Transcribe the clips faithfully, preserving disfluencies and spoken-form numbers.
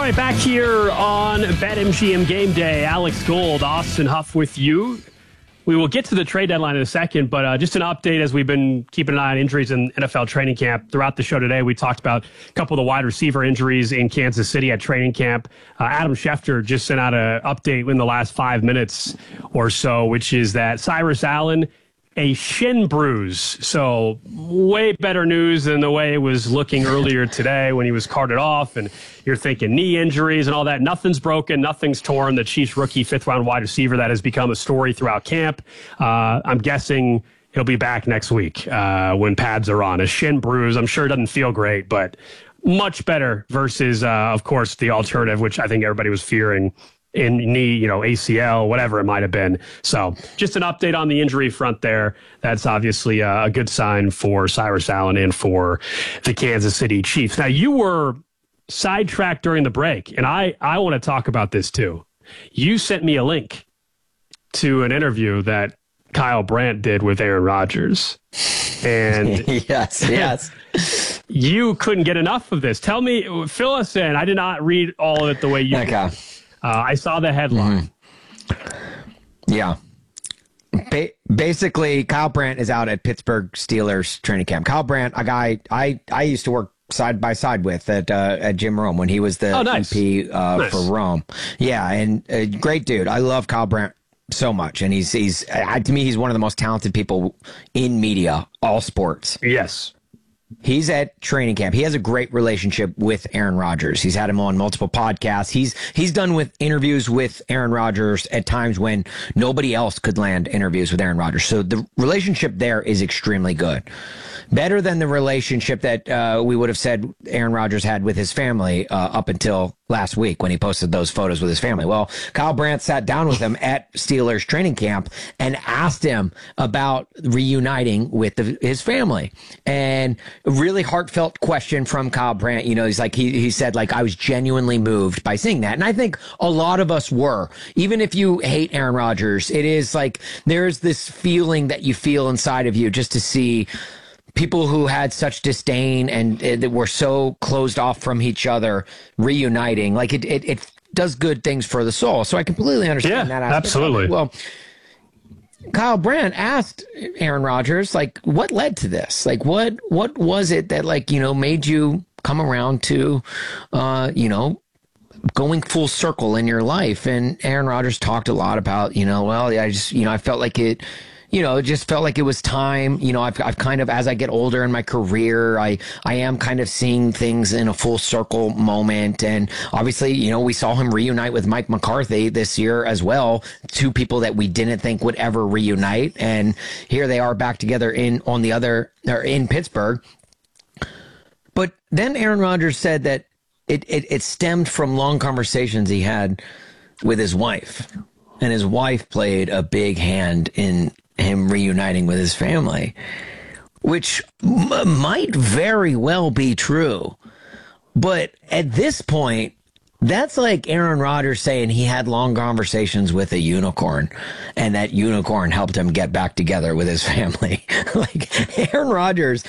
right, back here on BetMGM Game Day. Alex Gold, Austin Huff with you. We will get to the trade deadline in a second, but uh, just an update as we've been keeping an eye on injuries in N F L training camp. Throughout the show today, we talked about a couple of the wide receiver injuries in Kansas City at training camp. Uh, Adam Schefter just sent out an update in the last five minutes or so, which is that Cyrus Allen, a shin bruise. So way better news than the way it was looking earlier today when he was carted off. And you're thinking knee injuries and all that. Nothing's broken. Nothing's torn. The Chiefs rookie fifth round wide receiver that has become a story throughout camp. Uh, I'm guessing he'll be back next week uh, when pads are on. A shin bruise. I'm sure it doesn't feel great, but much better versus, uh, of course, the alternative, which I think everybody was fearing in knee, you know, A C L, whatever it might have been. So just an update on the injury front there. That's obviously a, a good sign for Cyrus Allen and for the Kansas City Chiefs. Now, you were sidetracked during the break, and I, I want to talk about this too. You sent me a link to an interview that Kyle Brandt did with Aaron Rodgers. And yes, yes. You couldn't get enough of this. Tell me, fill us in. I did not read all of it the way you okay. did. Uh, I saw the headline. Mm-hmm. Yeah. Ba- basically, Kyle Brandt is out at Pittsburgh Steelers training camp. Kyle Brandt, a guy I, I used to work side by side with at uh, at Jim Rome when he was the oh, nice. E P uh, nice. for Rome. Yeah, and a great dude. I love Kyle Brandt so much, and he's he's uh, to me he's one of the most talented people in media, all sports. Yes. He's at training camp. He has a great relationship with Aaron Rodgers. He's had him on multiple podcasts. He's he's done with interviews with Aaron Rodgers at times when nobody else could land interviews with Aaron Rodgers. So the relationship there is extremely good. Better than the relationship that uh, we would have said Aaron Rodgers had with his family uh, up until last week when he posted those photos with his family. Well, Kyle Brandt sat down with him at Steelers training camp and asked him about reuniting with the, his family. And a really heartfelt question from Kyle Brandt. You know, he's like, he, he said, like, I was genuinely moved by seeing that. And I think a lot of us were. Even if you hate Aaron Rodgers, it is like there's this feeling that you feel inside of you just to see people who had such disdain and uh, that were so closed off from each other reuniting. Like it, it, it does good things for the soul. So I completely understand yeah, that aspect. Absolutely. Well, Kyle Brandt asked Aaron Rodgers, like, what led to this? Like, what, what was it that, like, you know, made you come around to, uh, you know, going full circle in your life? And Aaron Rodgers talked a lot about, you know, well, I just, you know, I felt like it, you know, it just felt like it was time. You know, I've, I've kind of, as I get older in my career, I, I am kind of seeing things in a full circle moment. And obviously, you know, we saw him reunite with Mike McCarthy this year as well. Two people that we didn't think would ever reunite. And here they are back together in, on the other, or in Pittsburgh. But then Aaron Rodgers said that it, it, it stemmed from long conversations he had with his wife. And his wife played a big hand in him reuniting with his family, which m- might very well be true. But at this point, that's like Aaron Rodgers saying he had long conversations with a unicorn and that unicorn helped him get back together with his family. Like Aaron Rodgers,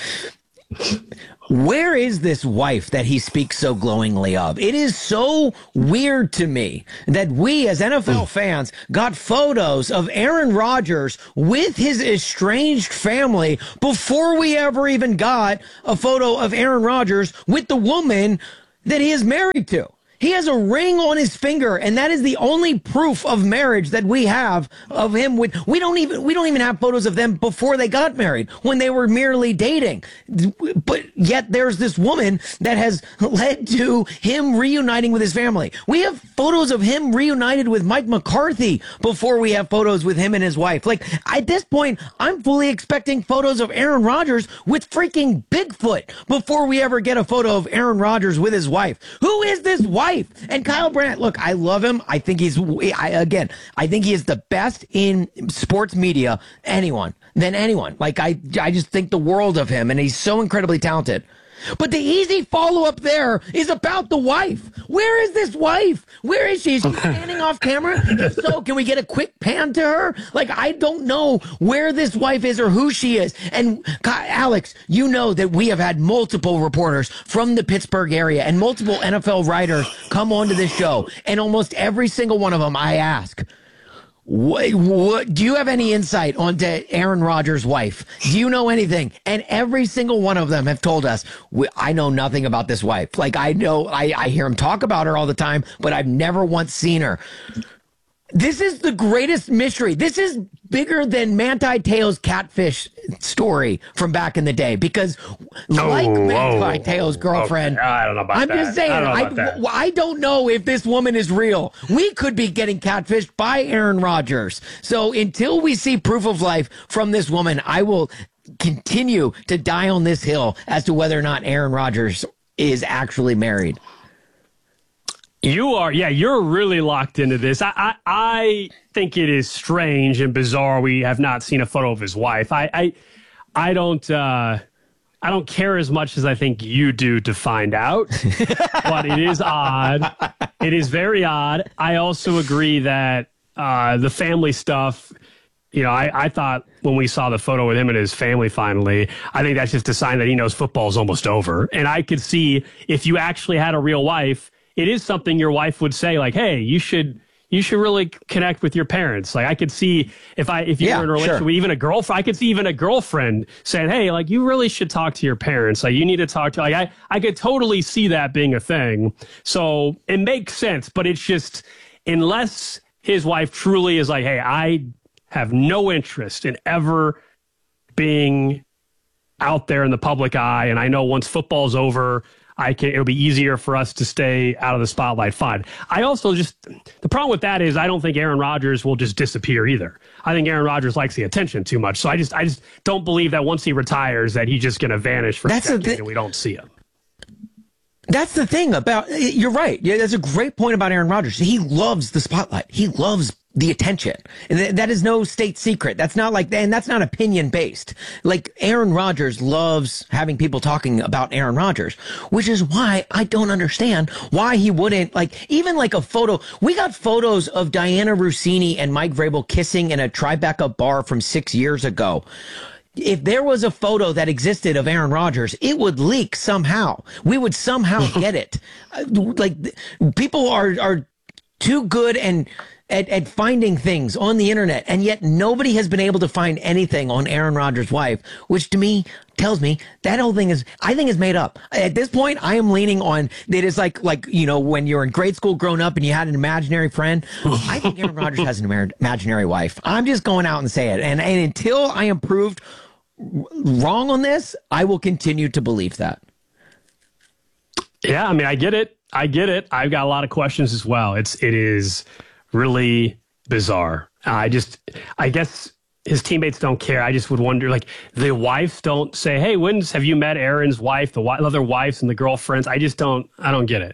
where is this wife that he speaks so glowingly of? It is so weird to me that we as N F L fans got photos of Aaron Rodgers with his estranged family before we ever even got a photo of Aaron Rodgers with the woman that he is married to. He has a ring on his finger, and that is the only proof of marriage that we have of him. With we don't even we don't even have photos of them before they got married, when they were merely dating. But yet there's this woman that has led to him reuniting with his family. We have photos of him reunited with Mike McCarthy before we have photos with him and his wife. Like at this point, I'm fully expecting photos of Aaron Rodgers with freaking Bigfoot before we ever get a photo of Aaron Rodgers with his wife. Who is this wife? And Kyle Brandt, look, I love him. I think he's, I, again, I think he is the best in sports media, anyone, than anyone. Like, I, I just think the world of him, and he's so incredibly talented. But the easy follow-up there is about the wife. Where is this wife? Where is she? Is she standing off camera? If so, can we get a quick pan to her? Like, I don't know where this wife is or who she is. And Alex, you know that we have had multiple reporters from the Pittsburgh area and multiple N F L writers come onto this show. And almost every single one of them, I ask, What, what, do you have any insight onto Aaron Rodgers' wife? Do you know anything? And every single one of them have told us, I know nothing about this wife. Like, I know, I, I hear him talk about her all the time, but I've never once seen her. This is the greatest mystery. This is bigger than Manti Te'o's catfish story from back in the day, because oh, like Manti Te'o's girlfriend, okay. I don't know about I'm that. just saying, I don't, know I, about that. I don't know if this woman is real. We could be getting catfished by Aaron Rodgers. So until we see proof of life from this woman, I will continue to die on this hill as to whether or not Aaron Rodgers is actually married. You are, yeah, you're really locked into this. I, I, I think it is strange and bizarre. We have not seen a photo of his wife. I, I, I don't, uh, I don't care as much as I think you do to find out, but it is odd. It is very odd. I also agree that uh, the family stuff. You know, I, I thought when we saw the photo with him and his family finally, I think that's just a sign that he knows football is almost over. And I could see if you actually had a real wife, it is something your wife would say, like, hey, you should you should really connect with your parents. Like, I could see if I if you yeah, were in a relationship sure. with even a girlfriend, I could see even a girlfriend saying, hey, like, you really should talk to your parents. Like, you need to talk to, like, I, I could totally see that being a thing. So it makes sense, but it's just, unless his wife truly is like, hey, I have no interest in ever being out there in the public eye, and I know once football's over, I can, it'll be easier for us to stay out of the spotlight. Fine. I also just, the problem with that is I don't think Aaron Rodgers will just disappear either. I think Aaron Rodgers likes the attention too much. So I just, I just don't believe that once he retires that he's just going to vanish for That's a decade th- and we don't see him. That's the thing about, you're right. Yeah, that's a great point about Aaron Rodgers. He loves the spotlight. He loves the attention. And th- that is no state secret. That's not like, and that's not opinion based. Like, Aaron Rodgers loves having people talking about Aaron Rodgers, which is why I don't understand why he wouldn't, like, even like a photo. We got photos of Diana Rossini and Mike Vrabel kissing in a Tribeca bar from six years ago. If there was a photo that existed of Aaron Rodgers, it would leak somehow. We would somehow get it. Like, people are, are too good and At, at finding things on the internet, and yet nobody has been able to find anything on Aaron Rodgers' wife, which to me tells me that whole thing is, I think, is made up. At this point, I am leaning on that. Is like, like, you know, when you're in grade school growing up and you had an imaginary friend. I think Aaron Rodgers has an imaginary, imaginary wife. I'm just going out and say it. And, and until I am proved wrong on this, I will continue to believe that. Yeah, I mean, I get it. I get it. I've got a lot of questions as well. It's, it is really bizarre. I just, I guess his teammates don't care. I just would wonder, like, the wives don't say, hey, when's, have you met Aaron's wife, the other wives and the girlfriends? I just don't, I don't get it.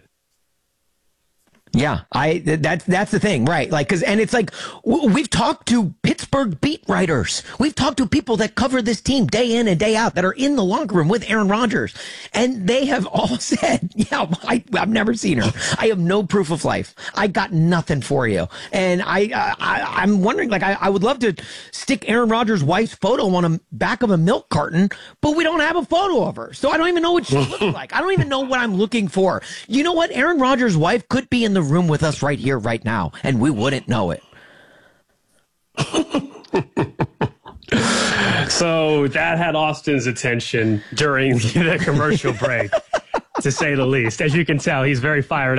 Yeah, I that's that's the thing, right? Like, because and it's like we've talked to Pittsburgh beat writers, we've talked to people that cover this team day in and day out that are in the locker room with Aaron Rodgers, and they have all said, "Yeah, I, I've never seen her. I have no proof of life. I got nothing for you." And I, I I'm wondering, like, I, I would love to stick Aaron Rodgers' wife's photo on the back of a milk carton, but we don't have a photo of her, so I don't even know what she looks like. I don't even know what I'm looking for. You know what? Aaron Rodgers' wife could be in the room with us right here, right now, and we wouldn't know it. So that had Austin's attention during the commercial break, to say the least. As you can tell, he's very fired up.